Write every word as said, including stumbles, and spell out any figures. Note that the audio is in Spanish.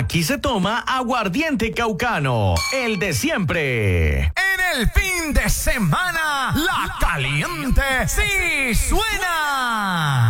Aquí se toma aguardiente caucano, el de siempre. En el fin de semana, la caliente sí suena.